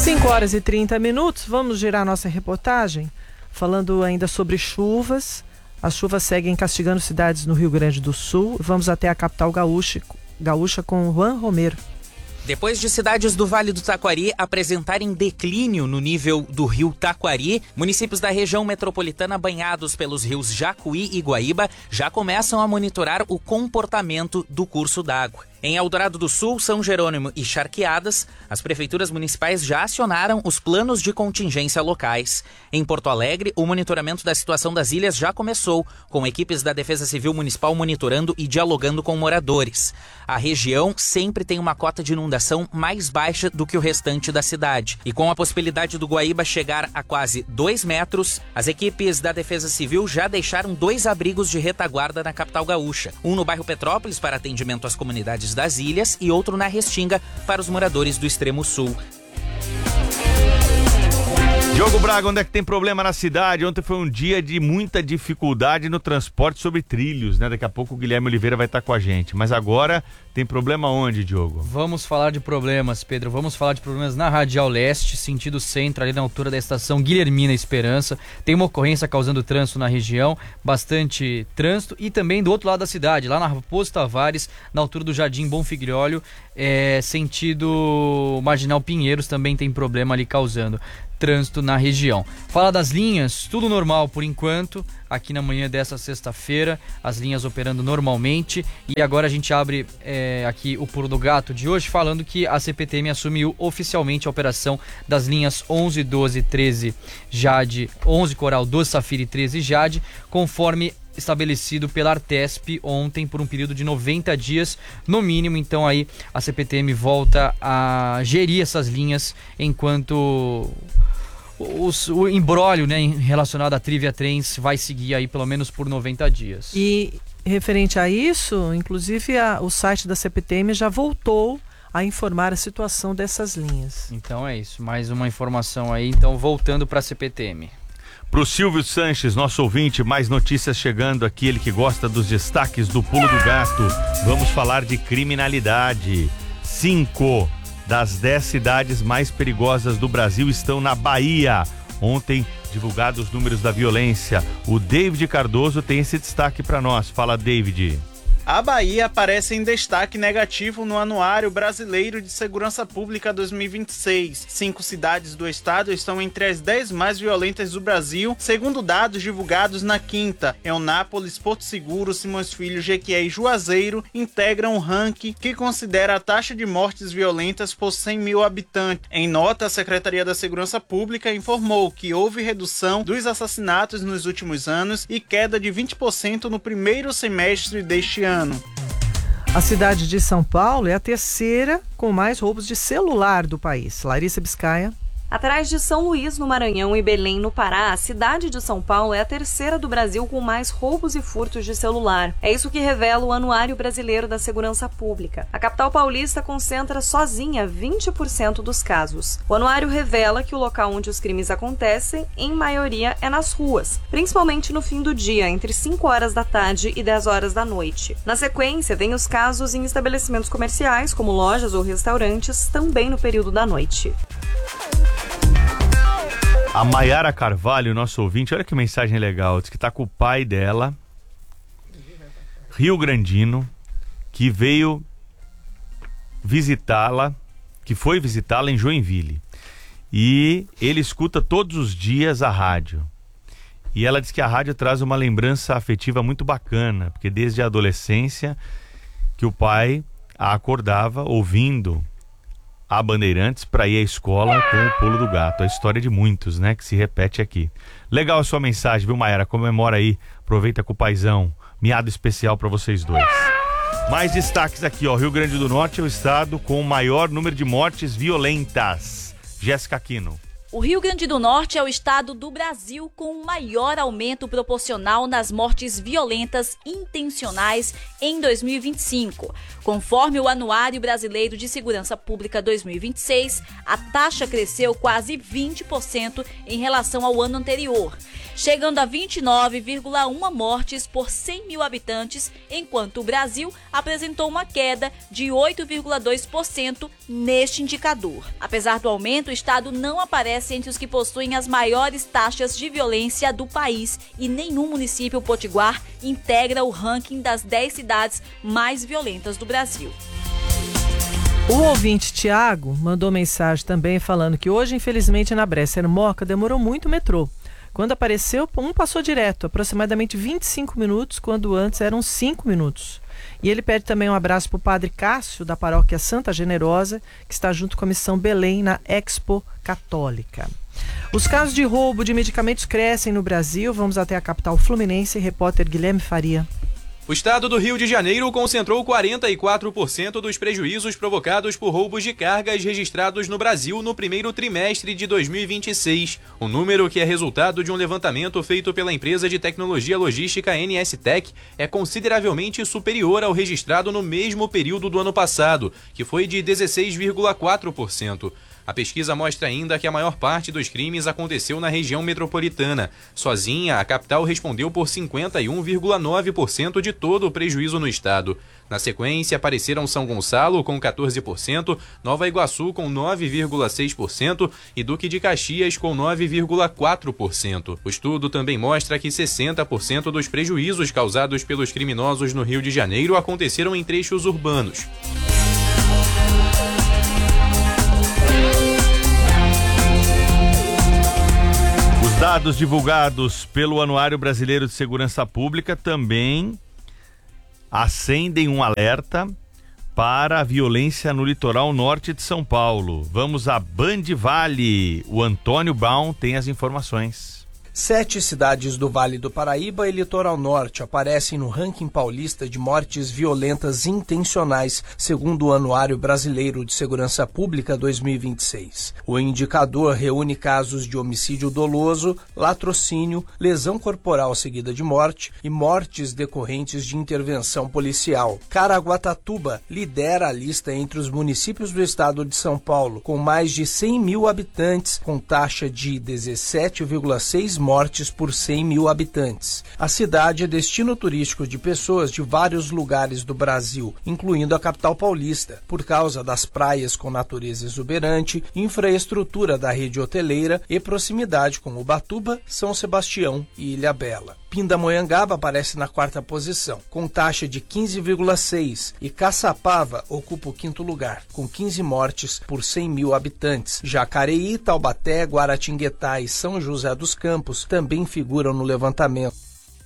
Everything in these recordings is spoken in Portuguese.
5h30, vamos girar nossa reportagem falando ainda sobre chuvas. As chuvas seguem castigando cidades no Rio Grande do Sul. Vamos até a capital gaúcha com Juan Romero. Depois de cidades do Vale do Taquari apresentarem declínio no nível do rio Taquari, municípios da região metropolitana banhados pelos rios Jacuí e Guaíba já começam a monitorar o comportamento do curso d'água. Em Eldorado do Sul, São Jerônimo e Charqueadas, as prefeituras municipais já acionaram os planos de contingência locais. Em Porto Alegre, o monitoramento da situação das ilhas já começou, com equipes da Defesa Civil Municipal monitorando e dialogando com moradores. A região sempre tem uma cota de inundação mais baixa do que o restante da cidade. E com a possibilidade do Guaíba chegar a quase 2 metros, as equipes da Defesa Civil já deixaram 2 abrigos de retaguarda na capital gaúcha. Um no bairro Petrópolis para atendimento às comunidades das ilhas e outro na Restinga para os moradores do extremo sul. Diogo Braga, onde é que tem problema na cidade? Ontem foi um dia de muita dificuldade no transporte sobre trilhos, né? Daqui a pouco o Guilherme Oliveira vai estar com a gente. Mas agora tem problema onde, Diogo? Vamos falar de problemas, Pedro. Vamos falar de problemas na Radial Leste, sentido centro, ali na altura da estação Guilhermina Esperança. Tem uma ocorrência causando trânsito na região, bastante trânsito. E também do outro lado da cidade, lá na Raposo Tavares, na altura do Jardim Bonfigliolio, sentido Marginal Pinheiros, também tem problema ali causando trânsito na região. Fala das linhas, tudo normal por enquanto, aqui na manhã dessa sexta-feira, as linhas operando normalmente. E agora a gente abre aqui o Pulo do Gato de hoje, falando que a CPTM assumiu oficialmente a operação das linhas 11, 12, 13 Jade, 11 Coral, 12 Safira e 13 Jade, conforme estabelecido pela Artesp ontem por um período de 90 dias no mínimo. Então aí a CPTM volta a gerir essas linhas enquanto o imbróglio, né, relacionado à Trivia Trens vai seguir aí pelo menos por 90 dias. E referente a isso, inclusive o site da CPTM já voltou a informar a situação dessas linhas. Então é isso, mais uma informação aí, então voltando para a CPTM. Pro Silvio Sanches, nosso ouvinte, mais notícias chegando aqui, ele que gosta dos destaques do Pulo do Gato. Vamos falar de criminalidade. 5 das 10 cidades mais perigosas do Brasil estão na Bahia. Ontem, divulgados os números da violência. O David Cardoso tem esse destaque para nós. Fala, David. A Bahia aparece em destaque negativo no Anuário Brasileiro de Segurança Pública 2026. 5 cidades do estado estão entre as 10 mais violentas do Brasil, segundo dados divulgados na quinta. Eunápolis, Porto Seguro, Simões Filho, Jequié e Juazeiro integram um ranking que considera a taxa de mortes violentas por 100 mil habitantes. Em nota, a Secretaria da Segurança Pública informou que houve redução dos assassinatos nos últimos anos e queda de 20% no primeiro semestre deste ano. A cidade de São Paulo é a terceira com mais roubos de celular do país. Larissa Biscaia. Atrás de São Luís, no Maranhão, e Belém, no Pará, a cidade de São Paulo é a terceira do Brasil com mais roubos e furtos de celular. É isso que revela o Anuário Brasileiro da Segurança Pública. A capital paulista concentra sozinha 20% dos casos. O anuário revela que o local onde os crimes acontecem, em maioria, é nas ruas, principalmente no fim do dia, entre 5 horas da tarde e 10 horas da noite. Na sequência, vem os casos em estabelecimentos comerciais, como lojas ou restaurantes, também no período da noite. A Maiara Carvalho, nosso ouvinte, olha que mensagem legal, diz que tá com o pai dela, rio-grandino, que veio visitá-la, que foi visitá-la em Joinville. E ele escuta todos os dias a rádio. E ela diz que a rádio traz uma lembrança afetiva muito bacana, porque desde a adolescência que o pai a acordava ouvindo a Bandeirantes para ir à escola com o Pulo do Gato. A história de muitos, né, que se repete aqui. Legal a sua mensagem, viu, Maiara? Comemora aí, aproveita com o paizão. Miado especial para vocês dois. Mais destaques aqui, ó. Rio Grande do Norte é o estado com o maior número de mortes violentas. Jéssica Aquino. O Rio Grande do Norte é o estado do Brasil com o maior aumento proporcional nas mortes violentas intencionais em 2025. Conforme o Anuário Brasileiro de Segurança Pública 2026, a taxa cresceu quase 20% em relação ao ano anterior, chegando a 29,1 mortes por 100 mil habitantes, enquanto o Brasil apresentou uma queda de 8,2% neste indicador. Apesar do aumento, o estado não aparece entre os que possuem as maiores taxas de violência do país e nenhum município potiguar integra o ranking das 10 cidades mais violentas do Brasil. O ouvinte Tiago mandou mensagem também falando que hoje, infelizmente, na Bresser-Moca demorou muito o metrô. Quando apareceu, passou direto, aproximadamente 25 minutos, quando antes eram 5 minutos. E ele pede também um abraço para o padre Cássio, da paróquia Santa Generosa, que está junto com a Missão Belém na Expo Católica. Os casos de roubo de medicamentos crescem no Brasil. Vamos até a capital fluminense. Repórter Guilherme Faria. O estado do Rio de Janeiro concentrou 44% dos prejuízos provocados por roubos de cargas registrados no Brasil no primeiro trimestre de 2026. O número, que é resultado de um levantamento feito pela empresa de tecnologia logística NSTEC, é consideravelmente superior ao registrado no mesmo período do ano passado, que foi de 16,4%. A pesquisa mostra ainda que a maior parte dos crimes aconteceu na região metropolitana. Sozinha, a capital respondeu por 51,9% de todo o prejuízo no estado. Na sequência, apareceram São Gonçalo com 14%, Nova Iguaçu com 9,6% e Duque de Caxias com 9,4%. O estudo também mostra que 60% dos prejuízos causados pelos criminosos no Rio de Janeiro aconteceram em trechos urbanos. Dados divulgados pelo Anuário Brasileiro de Segurança Pública também acendem um alerta para a violência no litoral norte de São Paulo. Vamos a Band Vale. O Antônio Baum tem as informações. 7 cidades do Vale do Paraíba e Litoral Norte aparecem no ranking paulista de mortes violentas intencionais, segundo o Anuário Brasileiro de Segurança Pública 2026. O indicador reúne casos de homicídio doloso, latrocínio, lesão corporal seguida de morte e mortes decorrentes de intervenção policial. Caraguatatuba lidera a lista entre os municípios do estado de São Paulo, com mais de 100 mil habitantes, com taxa de 17,6 mortes por 100 mil habitantes. A cidade é destino turístico de pessoas de vários lugares do Brasil, incluindo a capital paulista, por causa das praias com natureza exuberante, infraestrutura da rede hoteleira e proximidade com Ubatuba, São Sebastião e Ilhabela. Pindamonhangaba aparece na 4ª posição, com taxa de 15,6, e Caçapava ocupa o 5º lugar, com 15 mortes por 100 mil habitantes. Jacareí, Taubaté, Guaratinguetá e São José dos Campos também figuram no levantamento.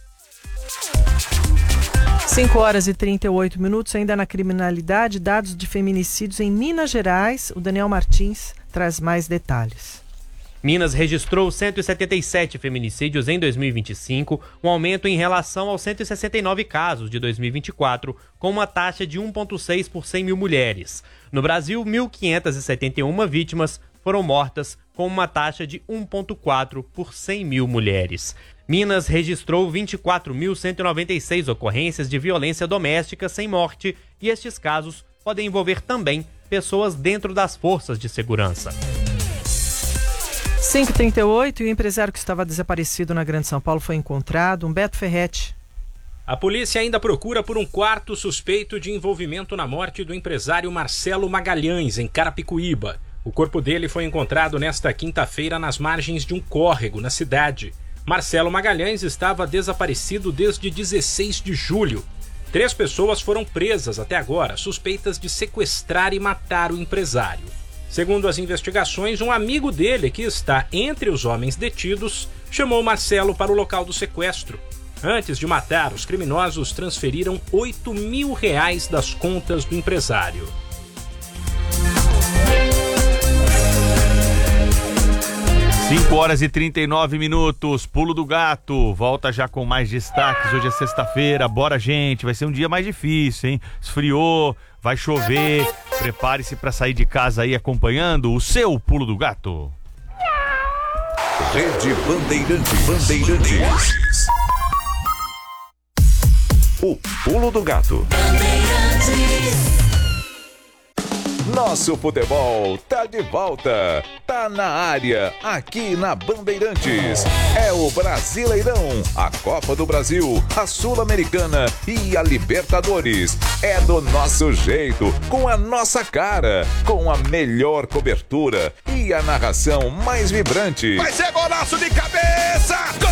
5h38, ainda na criminalidade, dados de feminicídios em Minas Gerais. O Daniel Martins traz mais detalhes. Minas registrou 177 feminicídios em 2025, um aumento em relação aos 169 casos de 2024, com uma taxa de 1,6 por 100 mil mulheres. No Brasil, 1.571 vítimas foram mortas, com uma taxa de 1,4 por 100 mil mulheres. Minas registrou 24.196 ocorrências de violência doméstica sem morte, e estes casos podem envolver também pessoas dentro das forças de segurança. 5h38, e o empresário que estava desaparecido na Grande São Paulo foi encontrado. Humberto Ferretti. A polícia ainda procura por um quarto suspeito de envolvimento na morte do empresário Marcelo Magalhães, em Carapicuíba. O corpo dele foi encontrado nesta quinta-feira nas margens de um córrego na cidade. Marcelo Magalhães estava desaparecido desde 16 de julho. 3 pessoas foram presas até agora, suspeitas de sequestrar e matar o empresário. Segundo as investigações, um amigo dele, que está entre os homens detidos, chamou Marcelo para o local do sequestro. Antes de matar, os criminosos transferiram R$8 mil das contas do empresário. Cinco horas e 39 minutos, Pulo do Gato, volta já com mais destaques. Hoje é sexta-feira, bora gente, vai ser um dia mais difícil, hein? Esfriou, vai chover, prepare-se para sair de casa aí acompanhando o seu Pulo do Gato. Rede Bandeirantes. O Pulo do Gato. Nosso futebol tá de volta, tá na área, aqui na Bandeirantes. É o Brasileirão, a Copa do Brasil, a Sul-Americana e a Libertadores. É do nosso jeito, com a nossa cara, com a melhor cobertura e a narração mais vibrante. Vai ser golaço de cabeça! Gol!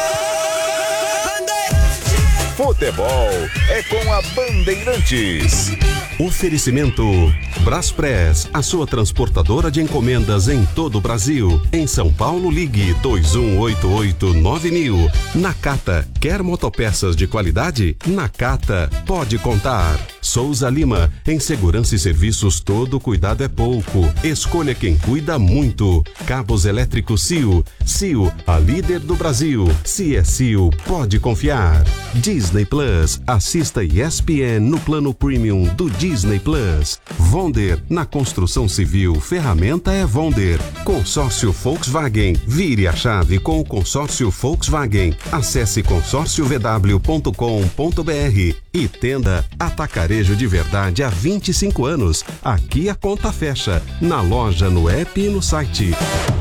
Futebol é com a Bandeirantes. Oferecimento Braspress, a sua transportadora de encomendas em todo o Brasil. Em São Paulo, ligue 2188-9000. Nakata, quer motopeças de qualidade? Nakata, pode contar. Souza Lima, em segurança e serviços todo cuidado é pouco. Escolha quem cuida muito. Cabos elétricos CIO. CIO, a líder do Brasil. Se é CIO, pode confiar. Disney Plus, assista ESPN no plano premium do Disney Plus. Vonder, na construção civil, ferramenta é Vonder. Consórcio Volkswagen, vire a chave com o consórcio Volkswagen. Acesse consórciovw.com.br e tenda Atacarejo de Verdade há 25 anos. Aqui a conta fecha, na loja, no app e no site.